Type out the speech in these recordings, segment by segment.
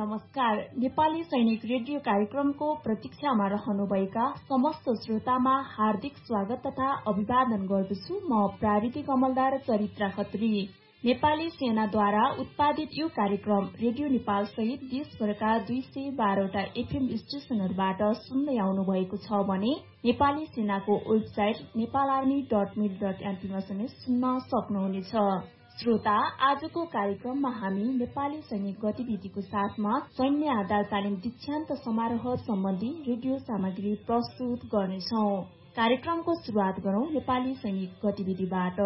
नमस्कार। नेपाली सैनिक रेडियो कार्यक्रमको प्रतीक्षामा रहनुभएका समस्त श्रोतामा हार्दिक स्वागत तथा अभिवादन गर्दछु। म प्राविधिक अमलदार चरित्रा खत्री। नेपाली सेनाद्वारा उत्पादित यो कार्यक्रम रेडियो नेपाल सहित देशभरका 212वटा एफएम स्टेशनहरूबाट सुन्दै आउनु भएको छ भने नेपाली सेनाको वेबसाइट नेपालार्मी.mil.mp मा सुन्न सक्नुहुनेछ। श्रोता, आजको कार्यक्रममा हामी नेपाली सैनिक गतिविधिको साथमा सैन्य आधार तालिम दीक्षान्त समारोह सम्बन्धी रेडियो सामग्री प्रस्तुत गर्नेछौं। कार्यक्रमको शुरूआत गरौं नेपाली सैनिक गतिविधिबाट।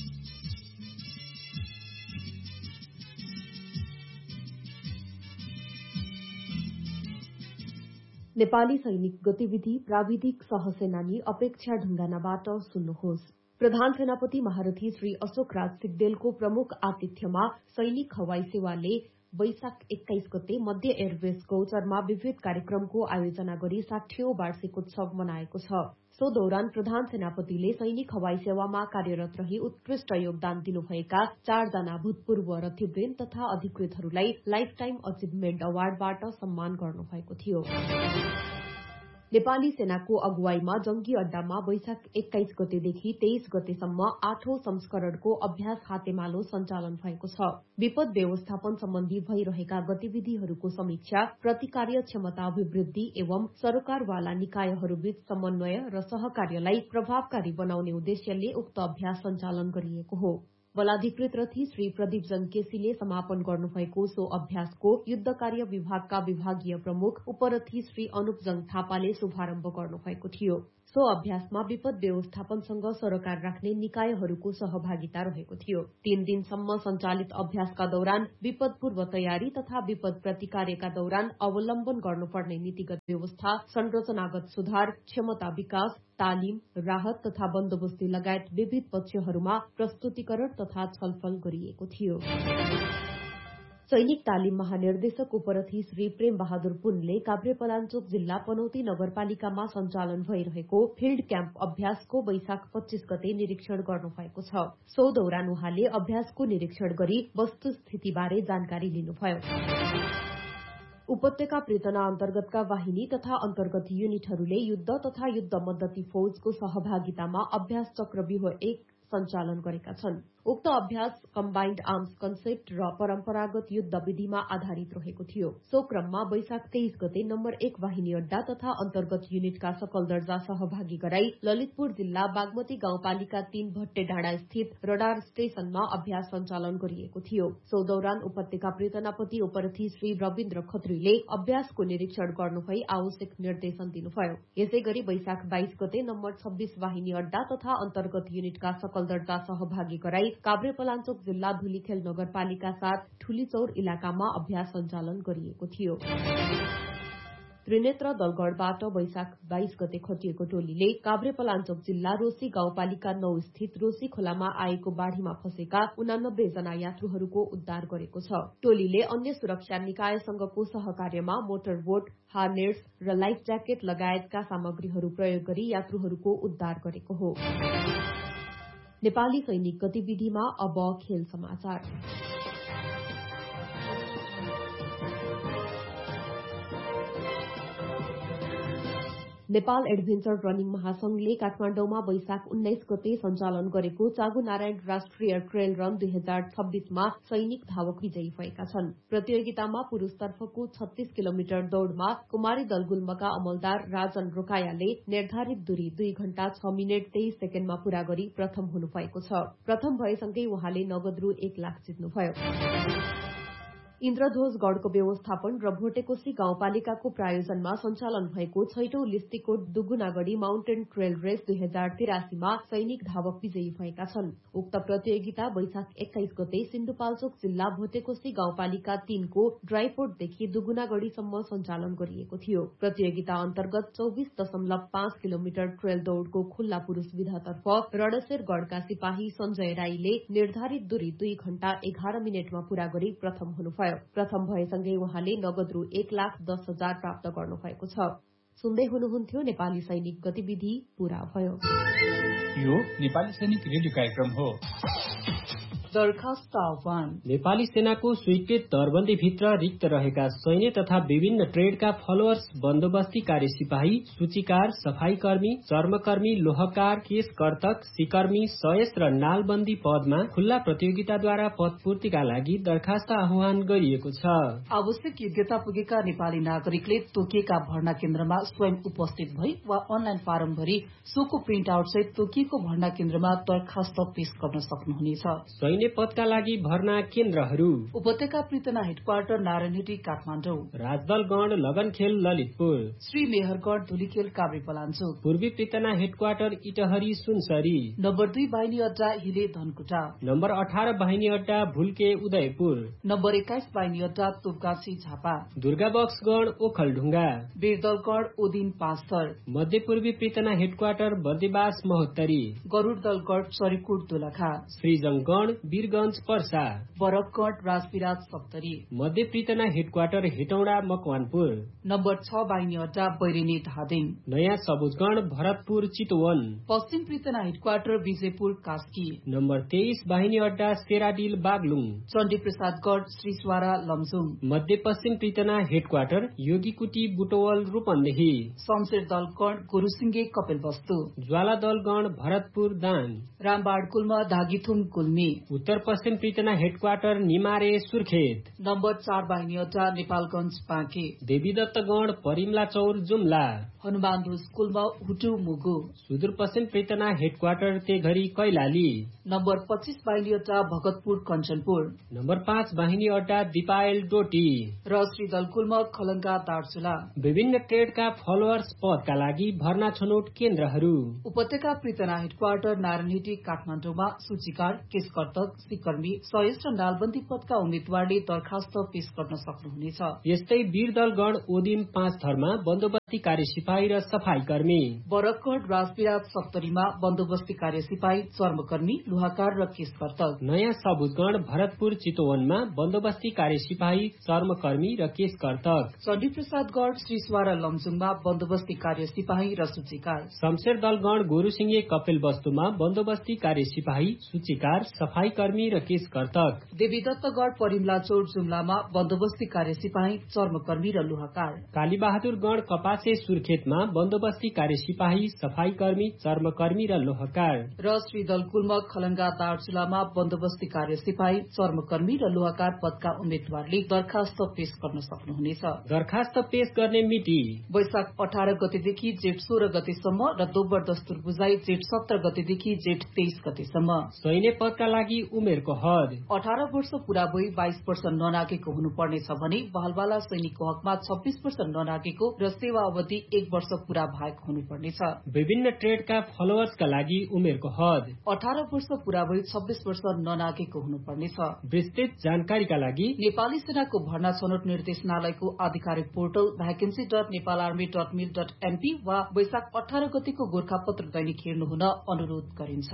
नेपाली सैनिक गतिविधि प्राविधिक सहसेनानी अपेक्षा ढुङ्गानाबाट सुन्नुहोस्। प्रधान सेनापति महारथी श्री अशोक राज सिग्देलको प्रमुख आतिथ्यमा सैनिक हवाई सेवाले वैशाख 21 गते मध्य एयरबेस गौचरमा विविध कार्यक्रमको आयोजना गरी 60औं वार्षिक उत्सव मनाएको छ। सो दौरान प्रधान सेनापतिले सैनिक हवाई सेवामा कार्यरत रही उत्कृष्ट योगदान दिनुभएका 4 जना भूतपूर्व रथीवृन्द तथा अधिकृतहरूलाई लाइफ टाइम अचिभमेन्ट अवार्डबाट सम्मान गर्नुभएको थियो। नेपाली सेनाको अगुवाईमा जंगी अड्डामा वैशाख 21 गतेदेखि 23 गतेसम्म 8औं संस्करणको अभ्यास हातेमालो सञ्चालन भएको छ। विपद व्यवस्थापन सम्बन्धी भइरहेका गतिविधिहरूको समीक्षा, प्रतिकार्य क्षमता अभिवृद्धि एवं सरकारवाला निकायहरूबीच समन्वय र सहकार्यलाई प्रभावकारी बनाउने उद्देश्यले उक्त अभ्यास सञ्चालन गरिएको हो। बलाधिकृत रथी श्री प्रदीप जंकेसीले समापन गर्नुभएको सो अभ्यासको युद्ध कार्य विभागका विभागीय प्रमुख उपरथी श्री अनुप जङ थापाले शुभारम्भ गर्नुभएको थियो। सो अभ्यासमा विपद व्यवस्थापनसँग सरोकार राख्ने निकायहरूको सहभागिता रहेको थियो। 3 दिनसम्म सञ्चालित अभ्यासका दौरान विपद पूर्व तयारी तथा विपद प्रतिकार्यका दौरान अवलम्बन गर्नुपर्ने नीतिगत व्यवस्था, संरचनागत सुधार, क्षमता विकास, तालिम, राहत तथा बन्दोबस्ती लगायत विविध पक्षहरूमा प्रस्तुतिकरण तथा छलफल गरिएको थियो। सैनिक तालिम महानिर्देशक उपरथी श्री प्रेम बहादुर पुनले काभ्रेपलाञ्चोक जिल्ला पनौती नगरपालिकामा सञ्चालन भइरहेको फिल्ड क्याम्प अभ्यासको वैशाख 25 गते निरीक्षण गर्नुभएको छ। सो दौरान उहाँले अभ्यासको निरीक्षण गरी वस्तुस्थितिबारे जानकारी लिनुभयो। उपत्यका प्रेतना अन्तर्गतका वाहिनी तथा अन्तर्गत युनिटहरूले युद्ध तथा युद्ध मद्दती फौजको सहभागितामा अभ्यास चक्रव्यूह 1 सञ्चालन गरेका छन्। उक्त अभ्यास कम्बाइन्ड आर्म्स कन्सेप्ट र परम्परागत युद्ध विधिमा आधारित रहेको थियो। सो क्रममा वैशाख 23 गते नम्बर 1 वाहिनी अड्डा तथा अन्तर्गत युनिटका सकल दर्जा सहभागी गराई ललितपुर जिल्ला बागमती गाउँपालिका 3 भट्टे डाँडा स्थित रडार स्टेशनमा अभ्यास सञ्चालन गरिएको थियो। सो दौरान उपत्यका प्रेतनापति उपरथी श्री रविन्द्र खत्रीले अभ्यासको निरीक्षण गर्नुभई आवश्यक निर्देशन दिनुभयो। यसै गरी वैशाख 22 गते नम्बर 26 वाहिनी अड्डा तथा अन्तर्गत युनिटका सकल दर्जा सहभागी गराई काभ्रेपलाञ्चोक जिल्ला धुलीखेल नगरपालिका 7 ठुलीचौर इलाकामा अभ्यास सञ्चालन गरिएको थियो। त्रिनेत्र दलगढ़बाट वैशाख 22 गते खटिएको टोलीले काभ्रेपलाञ्चोक जिल्ला रोसी गाउँपालिका 9 स्थित रोसी खोलामा आएको बाढ़ीमा फँसेका 89 जना यात्रुहरूको उद्धार गरेको छ। टोलीले अन्य सुरक्षा निकायसँगको सहकार्यमा मोटर बोट, हार्नेस र लाइफ ज्याकेट लगायतका सामग्रीहरू प्रयोग गरी यात्रुहरूको उद्धार गरेको हो। नेपाली सैनिक गतिविधिमा अब खेल समाचार। नेपाल एडभेन्चर रनिङ महासंघले काठमाडौँमा वैशाख 19 गते सञ्चालन गरेको चागु नारायण राष्ट्रिय ट्रेल रन 2026मा सैनिक धावक विजयी भएका छन्। प्रतियोगितामा पुरूषतर्फको 36 किलोमिटर दौड़मा कुमारी दलगुल्मका अमलदार राजन रोकायाले निर्धारित दूरी 2 घण्टा 6 मिनट 23 सेकेण्डमा पूरा गरी प्रथम हुनुभएको छ। प्रथम भएसँगै उहाँले नगद रु 1 लाख जित्नुभयो। इन्द्रध्वज गढ़को व्यवस्थापन र भोटेकोशी गाउँपालिकाको प्रायोजनमा सञ्चालन भएको 6औं लिस्टिकोट दुगुनागढ़ी माउन्टेन ट्रेल रेस 2083मा सैनिक धावक विजयी भएका छन्। उक्त प्रतियोगिता वैशाख 21 गते सिन्धुपाल्चोक जिल्ला भोटेकोशी गाउँपालिका 3 को ड्राईपोर्टदेखि दुगुनागढ़ीसम्म सञ्चालन गरिएको थियो। प्रतियोगिता अन्तर्गत 24.5 किलोमिटर ट्रेल दौड़को खुल्ला पुरूष विधातर्फ रणशेर गढ़का सिपाही सञ्जय राईले निर्धारित दूरी 2 घण्टा 11 मिनटमा पूरा गरी प्रथम हुनुभयो। प्रथम भएसँगै उहाँले नगद रु 1,10,000 प्राप्त गर्नुभएको छ। सुन्दै हुनुहुन्थ्यो नेपाली सैनिक गतिविधि पूरा भयो। यो नेपाली सैनिक रेडियो कार्यक्रम हो। दरखास्त आह्वान। नेपाली सेनाको स्वीकृत दरबन्दीभित्र रिक्त रहेका सैन्य तथा विभिन्न ट्रेडका फलोअर्स, बन्दोबस्ती कार्य सिपाही, सूचीकार, सफाईकर्मी, चर्मकर्मी, लोहकार, केशकर्तक, सिकर्मी, सयस र नालबन्दी पदमा खुल्ला प्रतियोगिताद्वारा पदपूर्तिका लागि दरखास्त आह्वान गरिएको छ। आवश्यक योग्यता पुगेका नेपाली नागरिकले तोकिएका भर्ना केन्द्रमा स्वयं उपस्थित भई वा अनलाइन फारम भरी सोको प्रिन्ट आउट सहित तोकिएको भर्ना केन्द्रमा दरखास्त पेश गर्न सक्नुहुनेछ। सैन्य पदका लागि भर्ना केन्द्रहरू: उपत्यका पृतना हेडक्वार्टर नारायणहिटी काठमाडौँ, राजदलगढ लगनखेल ललितपुर, श्री मेहरगढ धुलीखेल काभ्रेपलाञ्चोक, पूर्वी पृतना हेडक्वार्टर इटहरी सुनसरी, नम्बर 2 बाहिनी अड्डा हिले धनकुटा, नम्बर 18 बाहिनी अड्डा भुल्के उदयपुर, नम्बर 21 बाहिनी अड्डा तोपगाछी झापा, दुर्गाबक्सगढ ओखलढुङ्गा, वीरदलगढ ओदिन पाँचथर, मध्यपूर्वी पृतना हेडक्वार्टर बर्दिवास महोत्तरी, गरूडदलगढ चरीकोट दोलखा, श्रीजङगढ वीरगंज पर्सा, बरफगढ राजविराज सप्तरी, मध्य पृतना हेडक्वार्टर हेटौडा मकवानपुर, नम्बर 6 बाहिनी अड्डा बैरेनी धादिङ, नयाँ सबुजगढ भरतपुर चितवन, पश्चिम पृतना हेडक्वार्टर विजयपुर कास्की, नम्बर 23 बाहिनी अड्डा सेराडिल बागलुङ, चण्डीप्रसादगढ श्रीस्वारा लमजुङ, मध्यपश्चिम पृतना हेडक्वार्टर योगीकुटी बुटवल रूपन्देही, शमशेर दलगढ गुरुसिंगे कपिलवस्तु, ज्वाला दलगढ भरतपुर दाङ, रामबाड कुल्म धागीथुम गुल्मी, उत्तर पश्चिम पृतना हेडक्वार्टर निमारे सुर्खेत, नम्बर 4 बाहिनी अड्डा नेपालगञ्ज बाँके, देवीदत्तगढ परिमला चौर जुम्ला, हनुमान स्कुलमा हुटु मुगु, सुदूरपश्चिम पृतना हेडक्वार्टर तेघरी कैलाली, नम्बर 25 बाहिनी अड्डा भगतपुर कञ्चनपुर, नम्बर 5 बाहिनी अड्डा दिपायल डोटी र श्री दलकुलमा खलङ्गा दार्चुला। विभिन्न ट्रेडका फलोअर्स पदका लागि भर्ना छनौट केन्द्रहरू: उपत्यका पृतना हेडक्वार्टर नारायणहिटी काठमाडौँमा सूचीकार, केशकर्तक, सिकर्मी, सयस र नालबन्दी पदका उम्मेद्वारले दरखास्त पेश गर्न सक्नुहुनेछ। यस्तै वीरदलगढ ओदिम पाँचथरमा बन्दोबस्ती कार्य सिपाही र सफाई कर्मी, बरफगढ राजविराज सप्तरीमा बन्दोबस्ती कार्य सिपाही, चर्मकर्मी, लोहाकार र केशकर्तक, नयाँ सबुजगढ भरतपुर चितवनमा बन्दोबस्ती कार्य सिपाही, चर्मकर्मी र केशकर्तक, चण्डीप्रसादगढ श्रीस्वारा लमजुङमा बन्दोबस्ती कार्य सिपाही र सूचीकार, शमशेर दलगढ गोरुसिंगे कपिलवस्तुमा बन्दोबस्ती कार्य सिपाही, सूचीकार, सफाई कर्मी र केशकर्तक, देवीदत्तगढ परिमला चौर जुम्लामा बन्दोबस्ती कार्य सिपाही, चर्मकर्मी र लोहाकार, कालीबहादुरगढ कपासे सुर्खेतमा बन्दोबस्ती कार्य सिपाही, सफाई कर्मी, चर्मकर्मी र लोहकार र श्री दलकुलमा खलङ्गा दार्चुलामा बन्दोबस्ती कार्य सिपाही, चर्मकर्मी र लोहाकार पदका उम्मेद्वारले दरखास्त पेश गर्न सक्नुहुनेछ। दरखास्त पेश गर्ने मिति: वैशाख 18 गतेदेखि जेठ 16 गतेसम्म र दोब्बर दस्तुर बुझाइ जेठ 17 गतेदेखि जेठ 23 गतेसम्म। सैन्य पदका लागि उमेरको हद: 18 वर्ष पूरा भई 22 वर्ष ननागेको हुनुपर्नेछ भने बहलवाला सैनिकको हकमा 26 वर्ष ननागेको र सेवा अवधि 1 वर्ष पूरा भएको हुनुपर्नेछ। विभिन्न ट्रेडका फलोअर्सका लागि उमेरको हद: 18 वर्ष पूरा भई 26 वर्ष ननागेको हुनुपर्नेछ। विस्तृत जानकारीका लागि नेपाली सेनाको भर्ना छनौट निर्देशनालयको आधिकारिक पोर्टल vacancy.nepalaarmy.mil.mp वा वैशाख 18 गतेको गोरखापत्र दैनिक हेर्नुहुन अनुरोध गरिन्छ।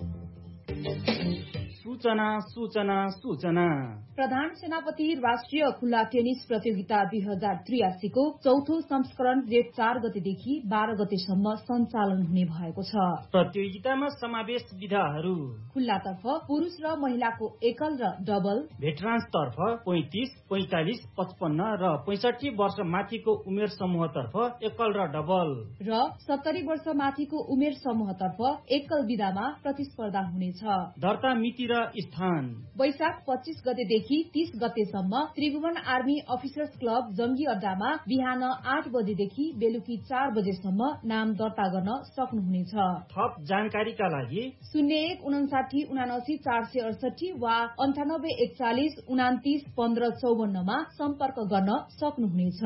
सूचना सूचना सूचना प्रधान सेनापति राष्ट्रिय खुल्ला टेनिस प्रतियोगिता 2083 को चौथो संस्करण जेठ 4 गतेदेखि 12 गतेसम्म सञ्चालन हुने भएको छ। प्रतियोगितामा समावेश विधाहरू: खुल्लातर्फ पुरूष र महिलाको एकल र डबल, भेटरान्सतर्फ 35, 45, 55 र 65 वर्ष माथिको उमेर समूहतर्फ एकल र डबल र 70 वर्ष माथिको उमेर समूहतर्फ एकल विधामा प्रतिस्पर्धा हुनेछ। दर्ता मिति र स्थान: वैशाख 25 गतेदेखि 30 गतेसम्म त्रिभुवन आर्मी अफिसर्स क्लब जंगी अड्डामा बिहान 8 बजेदेखि बेलुकी 4 बजेसम्म नाम दर्ता गर्न सक्नुहुनेछ। थप जानकारीका लागि 0159 79 468 वा 9841 29 15 54 मा सम्पर्क गर्न सक्नुहुनेछ।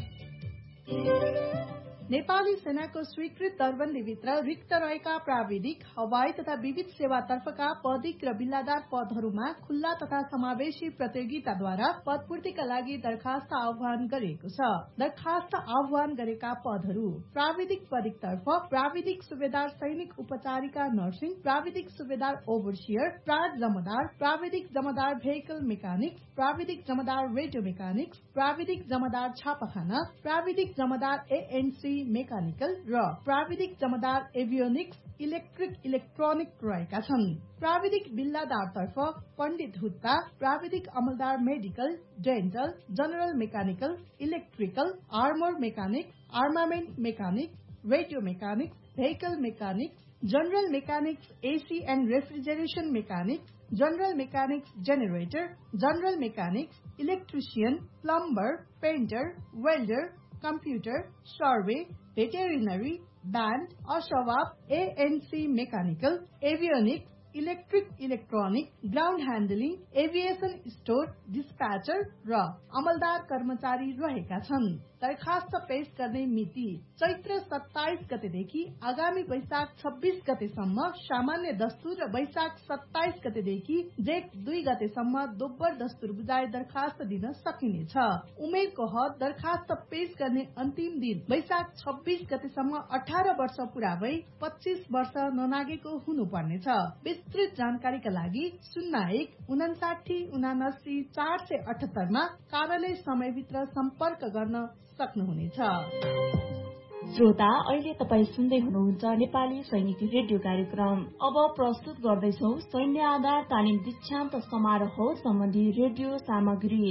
नेपाली सेनाको स्वीकृत दरबन्दीभित्र रिक्त रहेका प्राविधिक, हवाई तथा विविध सेवातर्फका पदिक र बिल्लादार पदहरूमा खुल्ला तथा समावेशी प्रतियोगिताद्वारा पदपूर्तिका लागि दरखास्त आह्वान गरिएको छ। दरखास्त आह्वान गरेका पदहरू: प्राविधिक पदिकतर्फ प्राविधिक सुबेदार सैनिक उपचारिका नर्सिङ, प्राविधिक सुबेदार ओभरसियर, प्राज जमादार, प्राविधिक जमादार भेहिकल मेकानिक, प्राविधिक जमादार रेडियो मेकानिक्स, प्राविधिक जमादार छापाखाना, प्राविधिक जमादार एएनसी मेकानिकल र प्राविधिक जमादार एभियोनिक्स इलेक्ट्रिक इलेक्ट्रोनिक रहेका छन्। प्राविधिक बिल्लादारतर्फ पण्डित हुत्ता, प्राविधिक अमलदार medical, dental, general mechanical, electrical, armour mechanic, आर्मामेन्ट mechanic, radio mechanic, vehicle mechanic, general mechanics AC and refrigeration mechanics, general mechanics generator, general mechanics, electrician, plumber, painter, welder, computer, survey, veterinary, band, असवाब, ANC mechanical, एभियोनिक्स, electric electronic, ground handling, aviation store, डिस्प्याचर र अमलदार कर्मचारी रहेका छन्। दरखास्त पेश गर्ने मिति चैत्र 27 गतेदेखि आगामी वैशाख 26 गतेसम्म सामान्य दस्तुर र वैशाख 27 गतेदेखि जेठ 2 गतेसम्म दोब्बर दस्तुर बुझाए दरखास्त दिन सकिनेछ। उमेरको हद दरखास्त पेश गर्ने अन्तिम दिन वैशाख 26 गतेसम्म 18 वर्ष पूरा भई 25 वर्ष ननागेको हुनुपर्नेछ। विस्तृत जानकारीका लागि 01 59 79 478 मा कार्यालय समयभित्र सम्पर्क गर्न सक्नुहुनेछ। श्रोता, अहिले तपाईँ सुन्दै हुनुहुन्छ नेपाली सैनिक रेडियो कार्यक्रम। अब प्रस्तुत गर्दैछौ सैन्य आधार तालिम दीक्षान्त समारोह सम्बन्धी रेडियो सामग्री।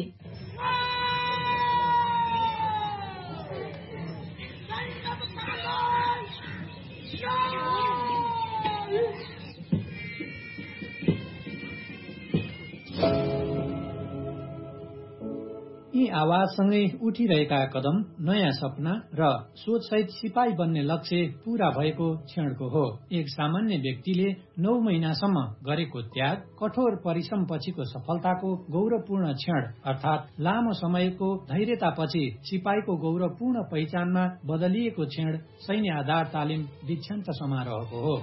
यी आवाजसँगै उठिरहेका कदम नयाँ सपना र सोचसहित सिपाही बन्ने लक्ष्य पूरा भएको क्षणको हो। एक सामान्य व्यक्तिले 9 महिनासम्म गरेको त्याग, कठोर परिश्रम पछिको सफलताको गौरवपूर्ण क्षण अर्थात् लामो समयको धैर्यतापछि सिपाहीको गौरवपूर्ण पहिचानमा बदलिएको क्षण सैन्य आधार तालिम दीक्षान्त समारोहको हो।